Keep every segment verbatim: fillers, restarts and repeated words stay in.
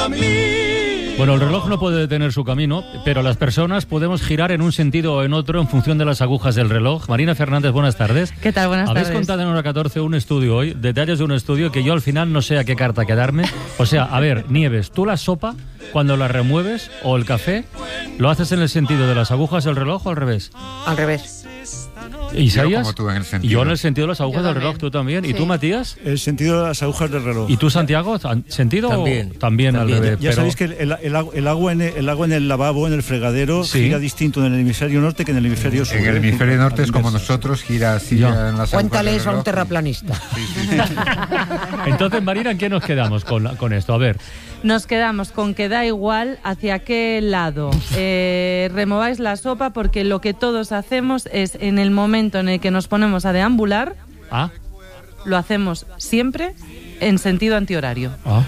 Bueno, el reloj no puede detener su camino, pero las personas podemos girar en un sentido o en otro en función de las agujas del reloj. Marina Fernández, buenas tardes. ¿Qué tal? Buenas Habéis tardes. Habéis contado en Hora catorce un estudio hoy, detalles de un estudio que yo al final no sé a qué carta quedarme. O sea, a ver, Nieves, ¿tú la sopa, cuando la remueves, o el café, lo haces en el sentido de las agujas del reloj o al revés? Al revés. ¿Isaías? Yo como tú en el sentido. Yo en el sentido de las agujas Yo del también. reloj, tú también. Sí. ¿Y tú, Matías? El sentido de las agujas del reloj. ¿Y tú, Santiago? ¿Sentido También. o también, al También. revés? Ya Pero- sabéis que el, el- el agu- el agua en el, el agua en el lavabo, en el fregadero, Sí. gira distinto en el hemisferio norte que en el hemisferio sur. En el ¿eh? hemisferio norte es Al como inverso. nosotros, gira así Ya. en las agujas Cuéntale del eso a un reloj. terraplanista. Sí, sí, sí. Entonces, Marina, ¿en qué nos quedamos con, la- con esto? A ver, Nos quedamos con que da igual hacia qué lado eh, remováis la sopa, porque lo que todos hacemos es, en el momento en el que nos ponemos a deambular, ah, lo hacemos siempre en sentido antihorario. ah.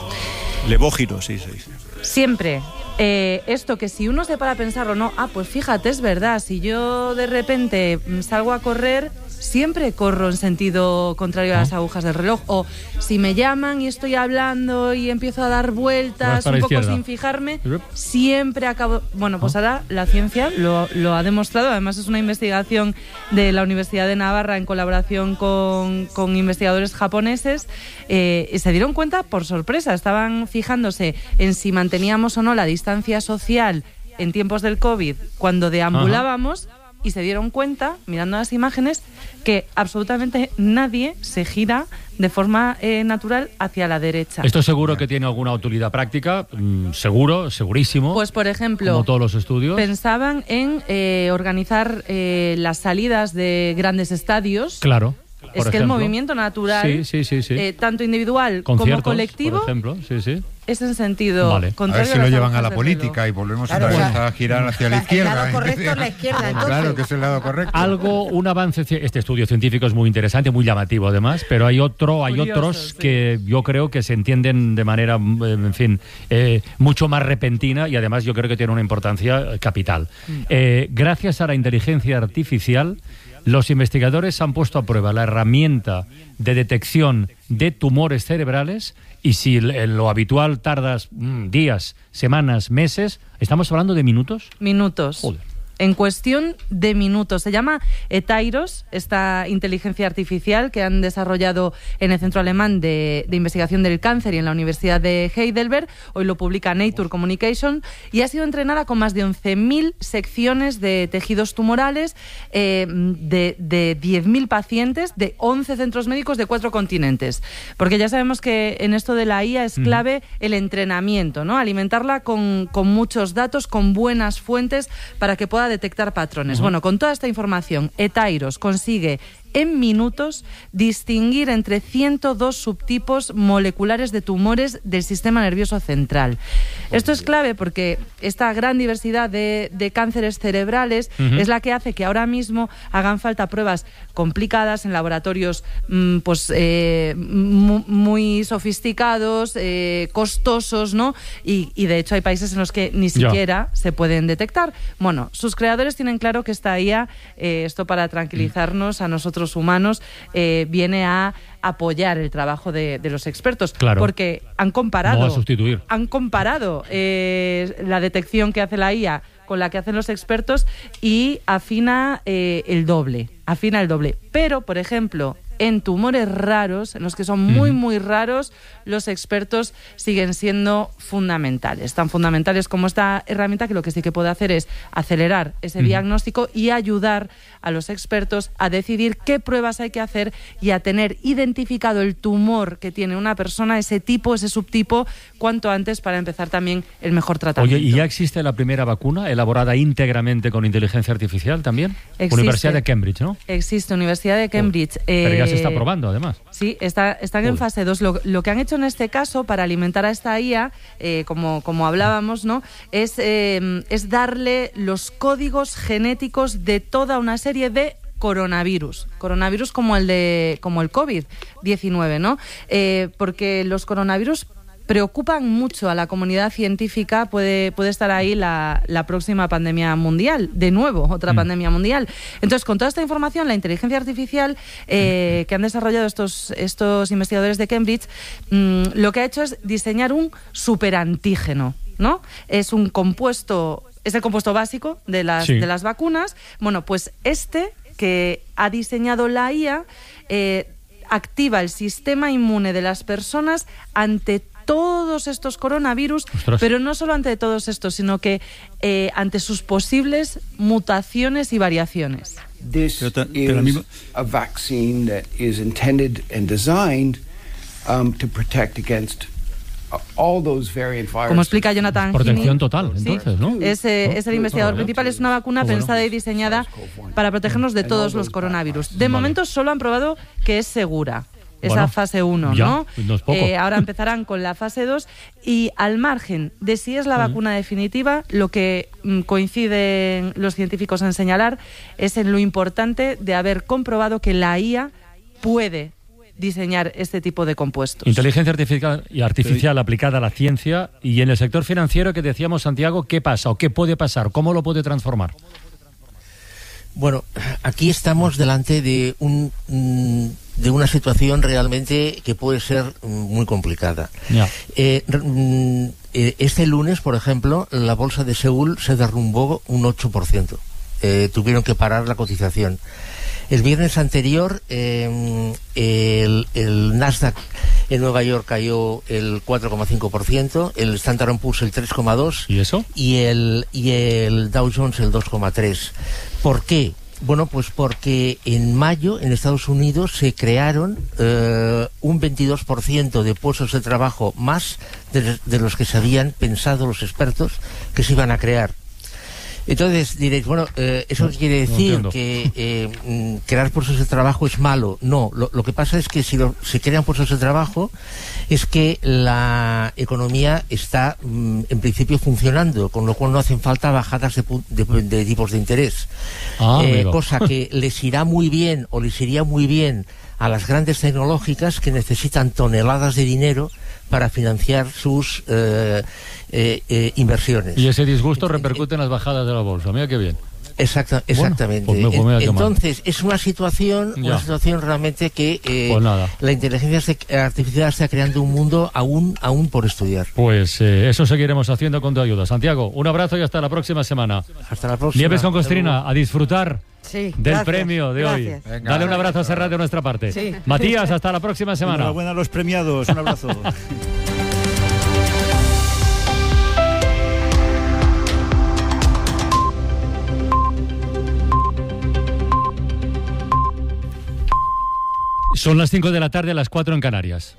Levógiro, sí, sí. sí. Siempre. Eh, esto que si uno se para a pensarlo, no, ah, pues fíjate, es verdad, si yo de repente mm, salgo a correr, siempre corro en sentido contrario a las agujas del reloj. O si me llaman y estoy hablando y empiezo a dar Vas vueltas para un la poco izquierda. sin fijarme, Yup. siempre acabo... Bueno, pues ahora la ciencia lo, lo ha demostrado. Además es una investigación de la Universidad de Navarra en colaboración con, con investigadores japoneses, eh, y se dieron cuenta por sorpresa. Estaban fijándose en si manteníamos o no la distancia social en tiempos del COVID cuando deambulábamos. Y se dieron cuenta, mirando las imágenes, que absolutamente nadie se gira de forma eh, natural hacia la derecha. Esto seguro que tiene alguna utilidad práctica, mm, seguro, segurísimo. Pues, por ejemplo, como todos los estudios. pensaban en eh, organizar eh, las salidas de grandes estadios. Claro. Es por que el ejemplo. movimiento natural, Sí, sí, sí, sí. eh, tanto individual como Conciertos, colectivo, por ejemplo, sí, sí. es en sentido Vale. A ver A contrario ver si las lo llevan a agujas la del política reloj. y volvemos Claro, otra o vez sea, a girar hacia la el izquierda. lado correcto es la izquierda, entonces. Claro que es el lado correcto. Algo, un avance, ci- este estudio científico es muy interesante, muy llamativo además, pero hay otro, hay Curioso, otros sí. que yo creo que se entienden de manera, mm, en fin, eh, mucho más repentina y además yo creo que tiene una importancia capital. Eh, gracias a la inteligencia artificial, los investigadores han puesto a prueba la herramienta de detección de tumores cerebrales y si l- en lo habitual tardas mm, días, semanas, meses, estamos hablando de minutos. Minutos. Joder. En cuestión de minutos. Se llama Etairos, esta inteligencia artificial que han desarrollado en el Centro Alemán de, de Investigación del Cáncer y en la Universidad de Heidelberg. Hoy lo publica Nature Communication y ha sido entrenada con más de once mil secciones de tejidos tumorales eh, de, de diez mil pacientes de once centros médicos de cuatro continentes. Porque ya sabemos que en esto de la I A es clave el entrenamiento, ¿no? Alimentarla con, con muchos datos, con buenas fuentes para que pueda detectar patrones. Bueno, con toda esta información, Etairos consigue en minutos distinguir entre ciento dos subtipos moleculares de tumores del sistema nervioso central. Esto es clave porque esta gran diversidad de, de cánceres cerebrales Ujú. es la que hace que ahora mismo hagan falta pruebas complicadas en laboratorios mm, pues, eh, mu- muy sofisticados, eh, costosos, ¿no? Y, y de hecho hay países en los que ni Ya. siquiera se pueden detectar. Bueno, sus creadores tienen claro que esta I A, eh, esto para tranquilizarnos a nosotros humanos, eh, viene a apoyar el trabajo de, de los expertos. Claro. Porque han comparado, No a sustituir. han comparado eh, la detección que hace la I A con la que hacen los expertos y afina eh, el doble, afina el doble. Pero, por ejemplo, en tumores raros, en los que son muy, Ujú. muy raros, los expertos siguen siendo fundamentales. Tan fundamentales como esta herramienta, que lo que sí que puede hacer es acelerar ese Ujú. diagnóstico y ayudar a los expertos a decidir qué pruebas hay que hacer y a tener identificado el tumor que tiene una persona, ese tipo, ese subtipo, cuanto antes para empezar también el mejor tratamiento. Oye, ¿y ya existe la primera vacuna elaborada íntegramente con inteligencia artificial también? Existe. Universidad de Cambridge, ¿no? Existe, Universidad de Cambridge. Pero ya se está Eh, probando, además. Sí, está, están en Joder. fase dos. Lo, lo que han hecho en este caso para alimentar a esta I A, eh, como, como hablábamos, ¿no? es, eh, es darle los códigos genéticos de toda una serie de coronavirus, coronavirus como el de como el COVID diecinueve, ¿no? Eh, porque los coronavirus preocupan mucho a la comunidad científica. Puede, puede estar ahí la, la próxima pandemia mundial, de nuevo, otra mm. pandemia mundial. Entonces, con toda esta información, la inteligencia artificial eh, que han desarrollado estos, estos investigadores de Cambridge, mmm, lo que ha hecho es diseñar un superantígeno, ¿no? Es un compuesto, es el compuesto básico de las, sí. de las vacunas. Bueno, pues este que ha diseñado la I A eh, activa el sistema inmune de las personas ante todos estos coronavirus, Ostras. pero no solo ante todos estos, sino que eh, ante sus posibles mutaciones y variaciones. This is a vaccine that is intended and designed um, to protect against all those variant viruses. Como explica Jonathan Protección Heaney, total, entonces, sí, ¿no? Es, eh, es el investigador principal. Es una vacuna oh, bueno. pensada y diseñada para protegernos de todos los coronavirus. De vale. momento solo han probado que es segura. Esa bueno, fase uno, ¿no? no es poco. Eh, ahora empezarán con la fase dos y al margen de si es la vacuna mm. definitiva, lo que mm, coinciden los científicos en señalar es en lo importante de haber comprobado que la I A puede diseñar este tipo de compuestos. Inteligencia artificial y artificial sí. aplicada a la ciencia. Y en el sector financiero que decíamos, Santiago, ¿qué pasa o qué puede pasar? ¿Cómo lo puede transformar? Bueno, aquí estamos delante de un de una situación realmente que puede ser muy complicada. Yeah. Eh, este lunes, por ejemplo, la bolsa de Seúl se derrumbó un ocho por ciento. Eh, tuvieron que parar la cotización. El viernes anterior, eh, el, el Nasdaq en Nueva York cayó el cuatro coma cinco por ciento, el Standard and Poor's el tres coma dos por ciento. ¿Y eso? Y el, y el Dow Jones el dos coma tres por ciento. ¿Por qué? Bueno, pues porque en mayo en Estados Unidos se crearon eh, un veintidós por ciento de puestos de trabajo más de, de los que se habían pensado los expertos que se iban a crear. Entonces diréis, bueno, eh, eso quiere decir no que eh, crear puestos de trabajo es malo. No, lo, lo que pasa es que si lo, se crean puestos de trabajo es que la economía está mm, en principio funcionando, con lo cual no hacen falta bajadas de, de, de tipos de interés. Ah, eh, cosa que les irá muy bien o les iría muy bien a las grandes tecnológicas que necesitan toneladas de dinero para financiar sus eh, eh, eh, inversiones. Y ese disgusto repercute en las bajadas de la bolsa. Mira qué bien. Exacta, exactamente. Bueno, pues me, pues me Entonces, es una situación, ya. una situación realmente que eh, pues nada. la inteligencia artificial está creando un mundo aún, aún por estudiar. Pues eh, eso seguiremos haciendo con tu ayuda. Santiago, un abrazo y hasta la próxima semana. Hasta la próxima. Nieves con Costrina, a disfrutar sí, del gracias, premio de gracias. hoy. Venga, Dale un abrazo a Serrat de nuestra parte. Sí. Matías, hasta la próxima semana. Enhorabuena a los premiados. Un abrazo. Son las cinco de la tarde, a las cuatro en Canarias.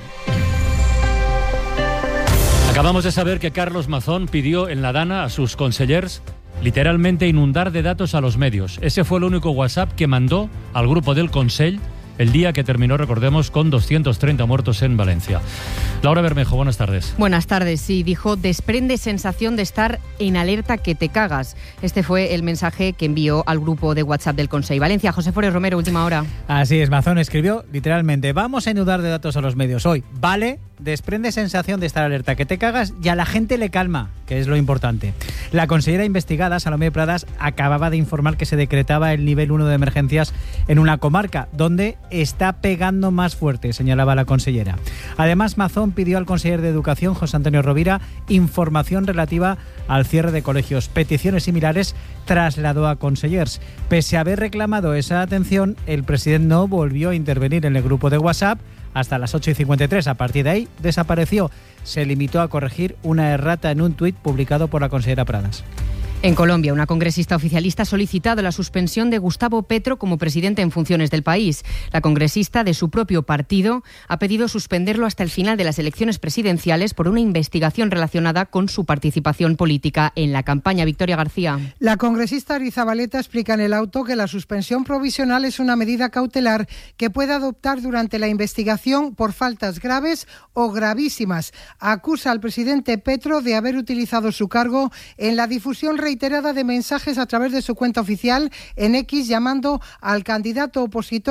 Acabamos de saber que Carlos Mazón pidió en la Dana a sus consellers literalmente inundar de datos a los medios. Ese fue el único WhatsApp que mandó al grupo del Consell el día que terminó, recordemos, con doscientos treinta muertos en Valencia. Laura Bermejo, buenas tardes. Buenas tardes, sí, dijo, desprende sensación de estar en alerta que te cagas. Este fue el mensaje que envió al grupo de WhatsApp del Consell Valencia. José Forés Romero, última hora. Así es, Mazón escribió literalmente, vamos a inundar de datos a los medios hoy, ¿vale? Desprende sensación de estar alerta que te cagas y a la gente le calma, que es lo importante. La consellera investigada, Salomé Pradas, acababa de informar que se decretaba el nivel uno de emergencias en una comarca, donde está pegando más fuerte, señalaba la consellera. Además, Mazón pidió al consejero de Educación, José Antonio Rovira, información relativa al cierre de colegios. Peticiones similares trasladó a consellers. Pese a haber reclamado esa atención, el presidente no volvió a intervenir en el grupo de WhatsApp hasta las ocho y cincuenta y tres. A partir de ahí desapareció. Se limitó a corregir una errata en un tuit publicado por la consejera Pradas. En Colombia, una congresista oficialista ha solicitado la suspensión de Gustavo Petro como presidente en funciones del país. La congresista de su propio partido ha pedido suspenderlo hasta el final de las elecciones presidenciales por una investigación relacionada con su participación política en la campaña. Victoria García. La congresista Arizabaleta explica en el auto que la suspensión provisional es una medida cautelar que puede adoptar durante la investigación por faltas graves o gravísimas. Acusa al presidente Petro de haber utilizado su cargo en la difusión reiterada de mensajes a través de su cuenta oficial en X llamando al candidato opositor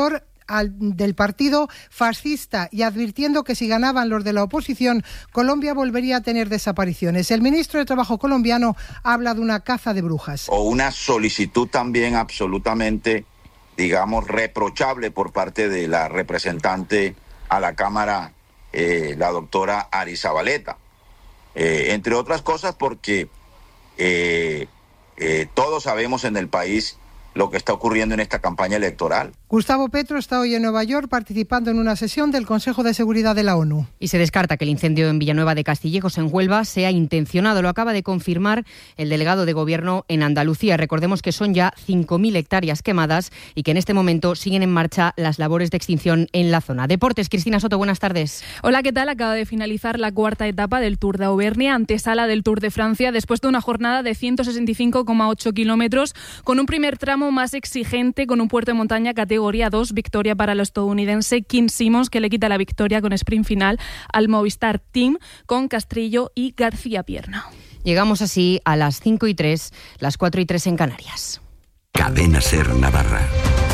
al, del partido fascista y advirtiendo que si ganaban los de la oposición, Colombia volvería a tener desapariciones. El ministro de Trabajo colombiano habla de una caza de brujas. O una solicitud también absolutamente, digamos, reprochable por parte de la representante a la Cámara, eh, la doctora Ari Zabaleta. Eh, entre otras cosas porque eh, eh, todos sabemos en el país lo que está ocurriendo en esta campaña electoral. Gustavo Petro está hoy en Nueva York participando en una sesión del Consejo de Seguridad de la ONU. Y se descarta que el incendio en Villanueva de Castillejos, en Huelva, sea intencionado. Lo acaba de confirmar el delegado de Gobierno en Andalucía. Recordemos que son ya cinco mil hectáreas quemadas y que en este momento siguen en marcha las labores de extinción en la zona. Deportes, Cristina Soto, buenas tardes. Hola, ¿qué tal? Acaba de finalizar la cuarta etapa del Tour de Auvernia, antesala del Tour de Francia, después de una jornada de ciento sesenta y cinco coma ocho kilómetros, con un primer tramo más exigente, con un puerto de montaña categoría dos, victoria para el estadounidense Kim Simons, que le quita la victoria con sprint final al Movistar Team, con Castrillo y García Pierna. Llegamos así a las cinco y tres, las cuatro y tres en Canarias. Cadena Ser Navarra.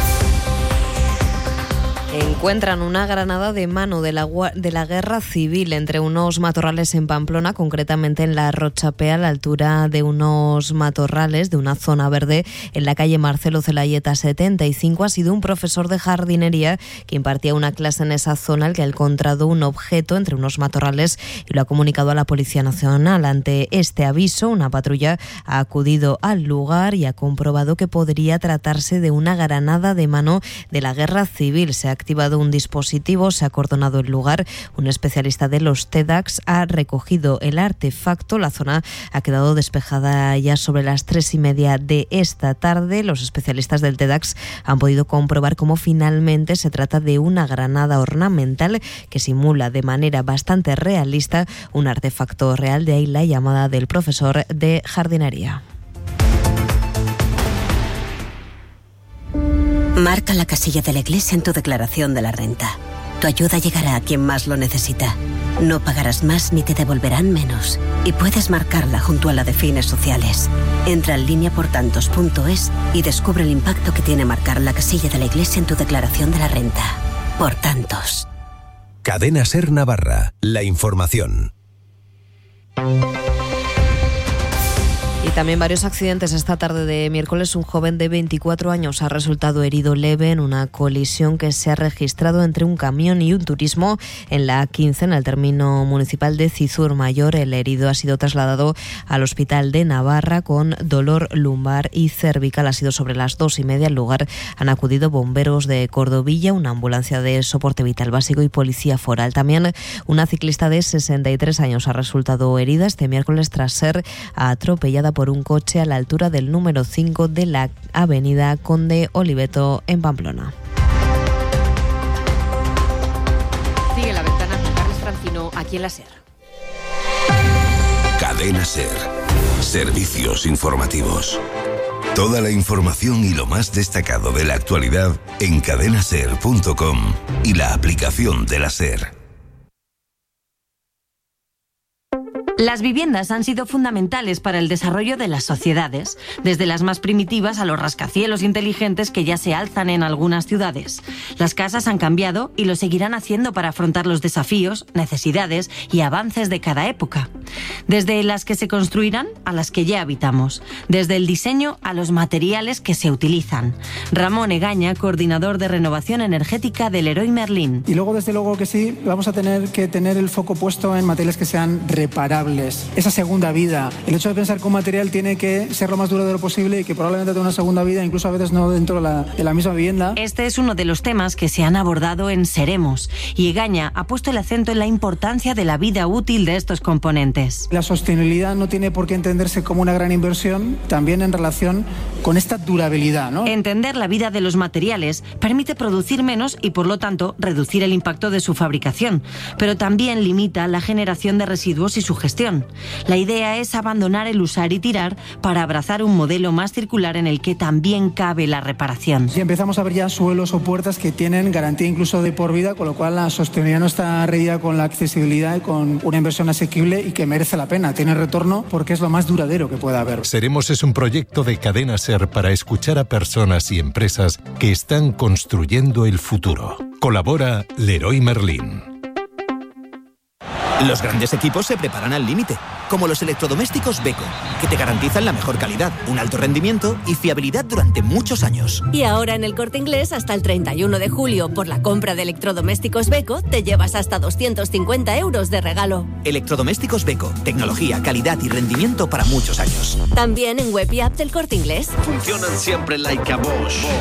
Encuentran una granada de mano de la, de la guerra civil entre unos matorrales en Pamplona, concretamente en la Rochapea, a la altura de unos matorrales de una zona verde en la calle Marcelo Zelayeta setenta y cinco. Ha sido un profesor de jardinería que impartía una clase en esa zona el que ha encontrado un objeto entre unos matorrales y lo ha comunicado a la Policía Nacional. Ante este aviso, una patrulla ha acudido al lugar y ha comprobado que podría tratarse de una granada de mano de la guerra civil. Se ha activado un dispositivo, se ha acordonado el lugar. Un especialista de los TEDx ha recogido el artefacto. La zona ha quedado despejada ya sobre las tres y media de esta tarde. Los especialistas del TEDx han podido comprobar cómo finalmente se trata de una granada ornamental que simula de manera bastante realista un artefacto real, de ahí la llamada del profesor de jardinería. Marca la casilla de la Iglesia en tu declaración de la renta. Tu ayuda llegará a quien más lo necesita. No pagarás más ni te devolverán menos. Y puedes marcarla junto a la de fines sociales. Entra en línea por tantos punto es y descubre el impacto que tiene marcar la casilla de la Iglesia en tu declaración de la renta. Por tantos. Cadena Ser Navarra. La información. Y también varios accidentes esta tarde de miércoles. Un joven de veinticuatro años ha resultado herido leve en una colisión que se ha registrado entre un camión y un turismo en la A quince, en el término municipal de Cizur Mayor. El herido ha sido trasladado al Hospital de Navarra con dolor lumbar y cervical. Ha sido sobre las dos y media. Al lugar han acudido bomberos de Cordovilla, una ambulancia de soporte vital básico y policía foral. También una ciclista de sesenta y tres años ha resultado herida este miércoles tras ser atropellada por un coche a la altura del número cinco de la avenida Conde Oliveto en Pamplona. Sigue la ventana con Carlos Francino aquí en la SER. Cadena Ser. Servicios informativos. Toda la información y lo más destacado de la actualidad en cadena ser punto com y la aplicación de la SER. Las viviendas han sido fundamentales para el desarrollo de las sociedades, desde las más primitivas a los rascacielos inteligentes que ya se alzan en algunas ciudades. Las casas han cambiado y lo seguirán haciendo para afrontar los desafíos, necesidades y avances de cada época. Desde las que se construirán a las que ya habitamos, desde el diseño a los materiales que se utilizan. Ramón Egaña, coordinador de renovación energética del Leroy Merlin. Y luego, desde luego que sí, vamos a tener que tener el foco puesto en materiales que sean reparables. Esa segunda vida, el hecho de pensar que un material tiene que ser lo más duradero posible y que probablemente tenga una segunda vida, incluso a veces no dentro de la, de la misma vivienda. Este es uno de los temas que se han abordado en Seremos, y Egaña ha puesto el acento en la importancia de la vida útil de estos componentes. La sostenibilidad no tiene por qué entenderse como una gran inversión, también en relación con esta durabilidad, ¿no? Entender la vida de los materiales permite producir menos y, por lo tanto, reducir el impacto de su fabricación, pero también limita la generación de residuos y su gestión. La idea es abandonar el usar y tirar para abrazar un modelo más circular en el que también cabe la reparación. Y empezamos a ver ya suelos o puertas que tienen garantía incluso de por vida, con lo cual la sostenibilidad no está reñida con la accesibilidad y con una inversión asequible y que merece la la pena, tiene retorno porque es lo más duradero que pueda haber. Seremos es un proyecto de Cadena SER para escuchar a personas y empresas que están construyendo el futuro. Colabora Leroy Merlin. Los grandes equipos se preparan al límite, como los electrodomésticos Beko, que te garantizan la mejor calidad, un alto rendimiento y fiabilidad durante muchos años. Y ahora en el Corte Inglés, hasta el treinta y uno de julio, por la compra de electrodomésticos Beko, te llevas hasta doscientos cincuenta euros de regalo. Electrodomésticos Beko, tecnología, calidad y rendimiento para muchos años. También en web y app del Corte Inglés. Funcionan siempre like a Bosch.